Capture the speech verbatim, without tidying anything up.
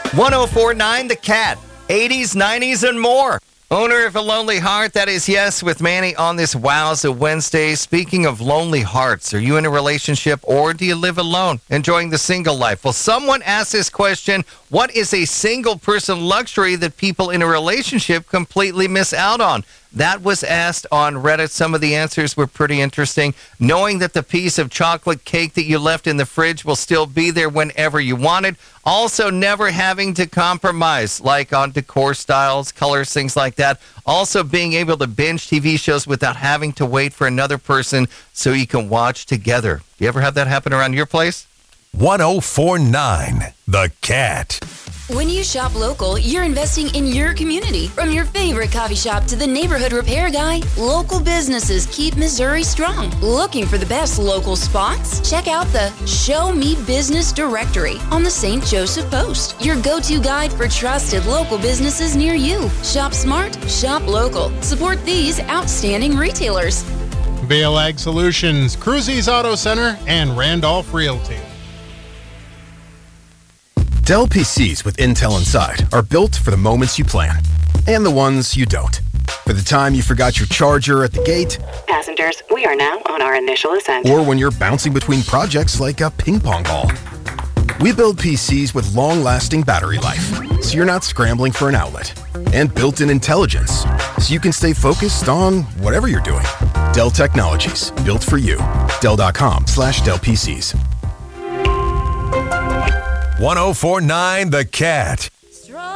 one oh four point nine The Cat, eighties, nineties, and more. Owner of a Lonely Heart, that is Yes with Manny on this Wowza Wednesday. Speaking of lonely hearts, are you in a relationship or do you live alone, enjoying the single life? Well, someone asked this question, what is a single person luxury that people in a relationship completely miss out on? That was asked on Reddit. Some of the answers were pretty interesting. Knowing that the piece of chocolate cake that you left in the fridge will still be there whenever you want it. Also, never having to compromise, like on decor styles, colors, things like that. Also, being able to binge T V shows without having to wait for another person so you can watch together. Do you ever have that happen around your place? one oh four point nine The Cat. When you shop local, you're investing in your community. From your favorite coffee shop to the neighborhood repair guy, local businesses keep Missouri strong. Looking for the best local spots? Check out the Show Me Business directory on the Saint Joseph Post, your go-to guide for trusted local businesses near you. Shop smart, shop local. Support these outstanding retailers. Vail Ag Solutions, Cruzy's Auto Center, and Randolph Realty. Dell P Cs with Intel inside are built for the moments you plan and the ones you don't. For the time you forgot your charger at the gate. Passengers, we are now on our initial ascent. Or when you're bouncing between projects like a ping pong ball. We build P Cs with long-lasting battery life, so you're not scrambling for an outlet. And built-in intelligence, so you can stay focused on whatever you're doing. Dell Technologies, built for you. Dell.com slash Dell PCs. one oh four point nine The Cat.